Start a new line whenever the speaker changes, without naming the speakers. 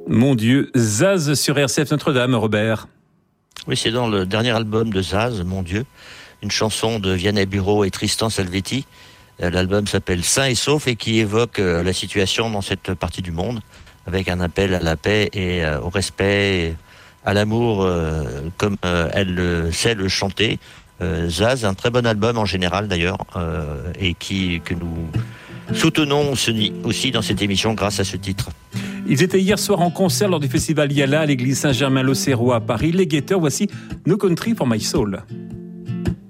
Mon Dieu, Zaz sur RCF Notre-Dame, Robert.
Oui, c'est dans le dernier album de Zaz, Mon Dieu, une chanson de Vianney Bureau et Tristan Salvetti. L'album s'appelle Sain et Sauf et qui évoque la situation dans cette partie du monde, avec un appel à la paix et au respect, et à l'amour, comme elle sait le chanter. Zaz, un très bon album en général d'ailleurs, et que nous soutenons aussi dans cette émission grâce à ce titre.
Ils étaient hier soir en concert lors du festival Yala à l'église Saint-Germain-l'Auxerrois à Paris. Les Guetteurs, voici No Country for My Soul.